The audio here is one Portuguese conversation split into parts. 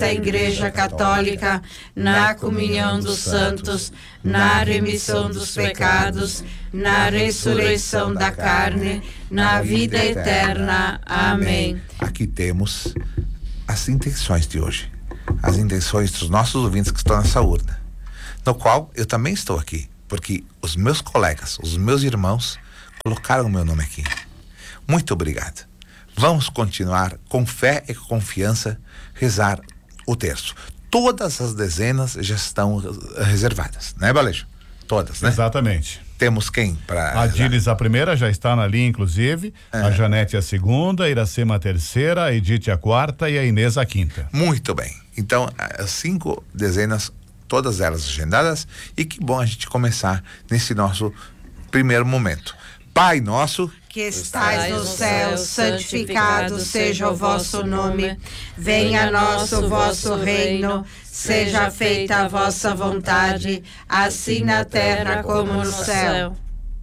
da Igreja Católica, na comunhão dos santos, na remissão dos pecados, na ressurreição da carne, na vida eterna. Amém. Aqui temos as intenções de hoje, as intenções dos nossos ouvintes que estão nessa urna, no qual eu também estou aqui, porque os meus colegas, os meus irmãos colocaram o meu nome aqui. Muito obrigado. Vamos continuar com fé e confiança rezar o terço. Todas as dezenas já estão reservadas, né, Balejo? Todas, né? Exatamente. Temos quem para a Diles a primeira já está na linha, inclusive, a Janete a segunda, a Iracema a terceira, a Edith a quarta e a Inês a quinta. Muito bem, então as 5 dezenas, todas elas agendadas, e que bom a gente começar nesse nosso primeiro momento. Pai nosso que estais no céu, santificado seja o vosso nome, venha a nós o vosso reino, seja feita a vossa vontade, assim na terra como no céu.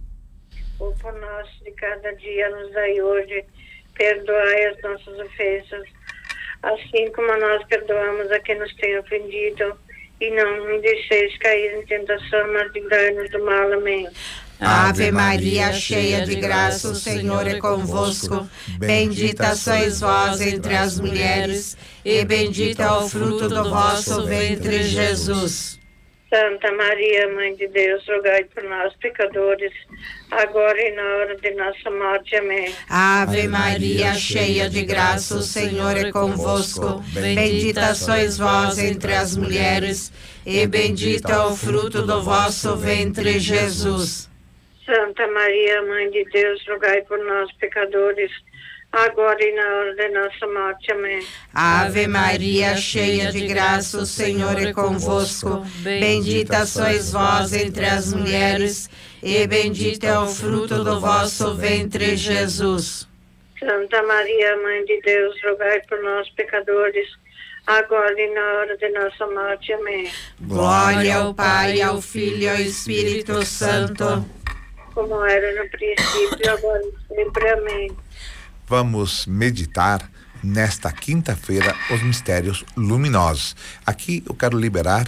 O pão nosso de cada dia nos dai hoje, perdoai as nossas ofensas, assim como nós perdoamos a quem nos tem ofendido, e não nos deixeis cair em tentação, mas livrai-nos do mal. Amém. Ave Maria, cheia de graça, o Senhor é convosco. Bendita sois vós entre as mulheres, e bendito é o fruto do vosso ventre, Jesus. Santa Maria, Mãe de Deus, rogai por nós, pecadores, agora e na hora de nossa morte. Amém. Ave Maria, cheia de graça, o Senhor é convosco. Bendita sois vós entre as mulheres, e bendito é o fruto do vosso ventre, Jesus. Santa Maria, Mãe de Deus, rogai por nós, pecadores, agora e na hora de nossa morte. Amém. Ave Maria, cheia de graça, o Senhor é convosco. Bendita sois vós entre as mulheres, e bendito é o fruto do vosso ventre, Jesus. Santa Maria, Mãe de Deus, rogai por nós, pecadores, agora e na hora de nossa morte. Amém. Glória ao Pai, ao Filho e ao Espírito Santo, como era no princípio, agora e sempre. Amém. Vamos meditar nesta quinta-feira os mistérios luminosos. Aqui eu quero liberar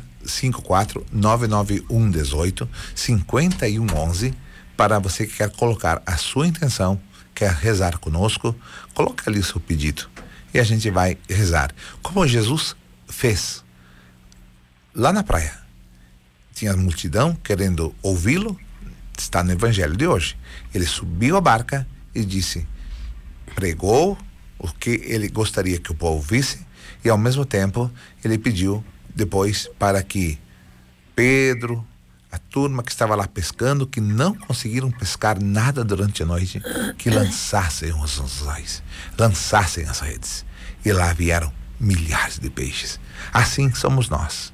54-99118-5111 para você que quer colocar a sua intenção, quer rezar conosco, coloca ali o seu pedido e a gente vai rezar. Como Jesus fez lá na praia. Tinha multidão querendo ouvi-lo, está no evangelho de hoje. Ele subiu a barca e disse, pregou o que ele gostaria que o povo visse, e ao mesmo tempo ele pediu depois para que Pedro, a turma que estava lá pescando, que não conseguiram pescar nada durante a noite, que lançassem os anzóis, lançassem as redes, e lá vieram milhares de peixes. Assim somos nós,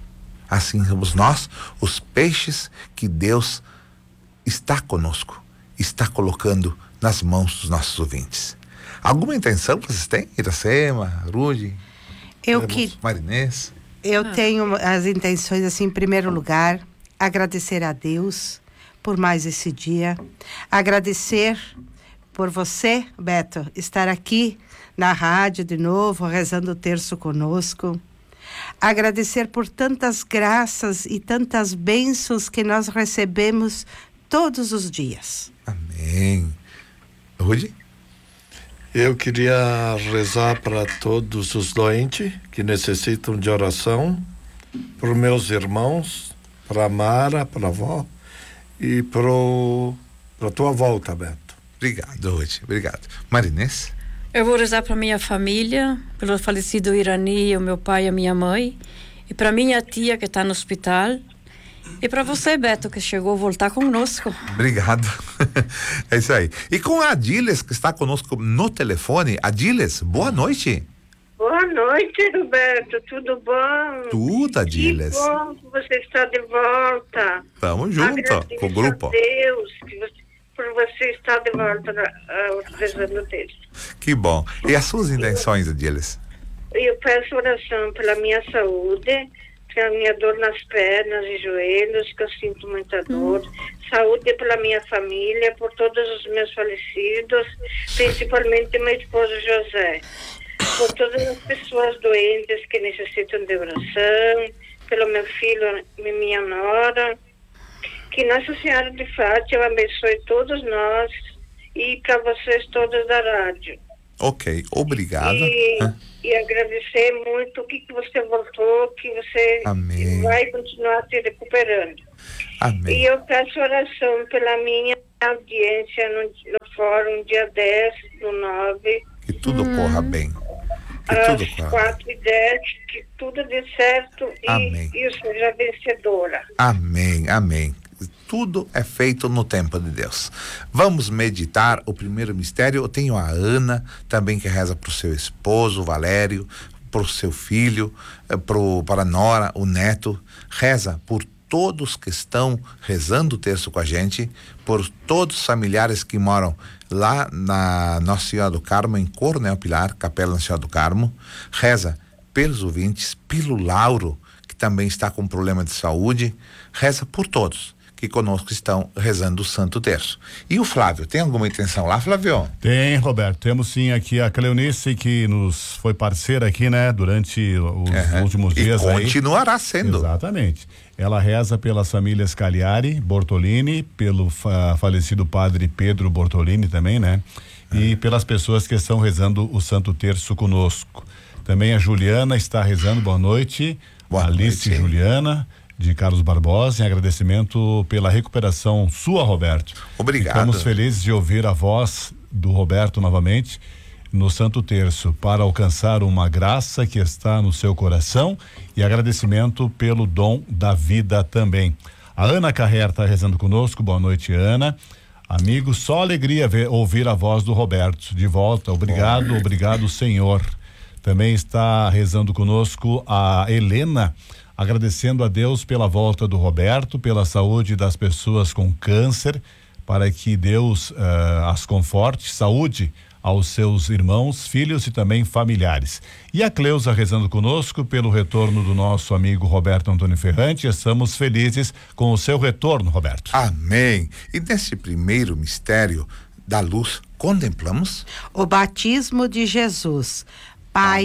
os peixes que Deus está conosco, está colocando nas mãos dos nossos ouvintes. Alguma intenção vocês têm? Iracema, Rude, Marinês? Eu tenho as intenções, assim, em primeiro lugar, agradecer a Deus por mais esse dia, agradecer por você, Beto, estar aqui na rádio de novo, rezando o terço conosco, agradecer por tantas graças e tantas bênçãos que nós recebemos todos os dias. Amém. Rude? Eu queria rezar para todos os doentes que necessitam de oração, para meus irmãos, para a Mara, para a avó e para a tua volta, Beto. Obrigado, Rude. Obrigado. Marinês? Eu vou rezar para minha família, pelo falecido Irani, o meu pai e a minha mãe, e para minha tia que está no hospital, e para você, Beto, que chegou a voltar conosco. Obrigado. É isso aí. E com a Adiles, que está conosco no telefone. Adiles, boa noite. Boa noite, Roberto. Tudo bom? Tudo, Adiles. Que bom que você está de volta. Tamo junto com o grupo. Deus, por você estar de volta rezando o texto. Que bom. E as suas intenções, Adiles? Eu peço oração pela minha saúde, pela minha dor nas pernas e joelhos, que eu sinto muita dor. Saúde pela minha família, por todos os meus falecidos, principalmente meu esposo José. por todas as pessoas doentes que necessitam de oração, pelo meu filho e minha nora. Que Nossa Senhora de Fátima abençoe todos nós e para vocês todos da rádio. Ok, obrigado. E agradecer muito que você voltou, que você Amém. vai continuar se recuperando. Amém. E eu peço oração pela minha audiência no fórum dia 10 do 9. Que tudo corra bem. Que Às tudo corra bem. 4h10, que tudo dê certo Amém. e eu seja vencedora. Amém, amém. Tudo é feito no tempo de Deus. Vamos meditar o primeiro mistério. Eu tenho a Ana também, que reza para o seu esposo, Valério, para o seu filho, para a nora, o neto. Reza por todos que estão rezando o terço com a gente, por todos os familiares que moram lá na Nossa Senhora do Carmo, em Coronel Pilar, Capela Nossa Senhora do Carmo. Reza pelos ouvintes, pelo Lauro, que também está com problema de saúde. Reza por todos que conosco estão rezando o Santo Terço. E o Flávio, tem alguma intenção lá, Flávio? Tem, Roberto. Temos sim aqui a Cleonice, que nos foi parceira aqui, né, durante os últimos dias. E continuará sendo. Exatamente. Ela reza pelas famílias Cagliari, Bortolini, pelo falecido padre Pedro Bortolini também, né? E pelas pessoas que estão rezando o Santo Terço conosco. Também a Juliana está rezando, boa noite. Alice noite. Juliana, de Carlos Barbosa, em agradecimento pela recuperação sua, Roberto. Obrigado. Ficamos felizes de ouvir a voz do Roberto novamente no Santo Terço, para alcançar uma graça que está no seu coração, e agradecimento pelo dom da vida também. A Ana Carrer está rezando conosco, boa noite, Ana. Amigo, só alegria ouvir a voz do Roberto de volta. Obrigado, obrigado, Senhor. Também está rezando conosco a Helena, agradecendo a Deus pela volta do Roberto, pela saúde das pessoas com câncer, para que Deus as conforte, saúde aos seus irmãos, filhos e também familiares. E a Cleusa rezando conosco pelo retorno do nosso amigo Roberto Antônio Ferrante. Estamos felizes com o seu retorno, Roberto. Amém. E nesse primeiro mistério da luz, contemplamos o batismo de Jesus. Pai